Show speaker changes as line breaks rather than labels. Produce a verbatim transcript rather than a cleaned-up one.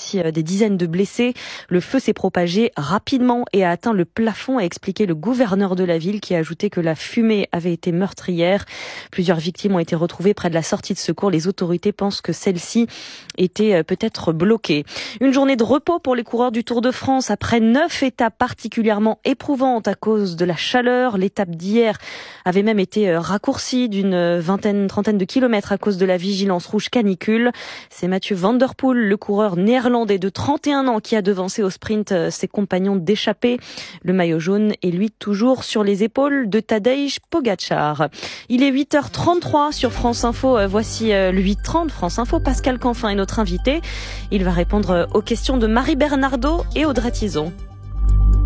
aussi des dizaines de blessés. Le feu s'est propagé rapidement et a atteint le plafond, a expliqué le gouverneur de la ville qui a ajouté que la fumée avait été meurtrière. Plusieurs victimes ont été retrouvées près de la sortie de secours. Les autorités pensent que celle-ci était peut-être bloquée. Une journée de repos pour les coureurs du Tour de France après neuf étapes particulièrement éprouvantes à cause de la chaleur. L'étape d'hier avait même été raccourcie d'une vingtaine, trentaine de kilomètres à cause de la vigilance rouge canicule. C'est Mathieu Van Der Poel, le coureur néerlandais de trente et un ans, qui a devancé au sprint ses compagnons d'échappée. Le maillot jaune est lui toujours sur les épaules de Tadej Pogačar. Il est huit heures trente-trois sur France Info. Voici le huit heures trente, France Info. Pascal Canfin est notre invité. Il va répondre aux questions de Marie Bernardo et Audrey Tison.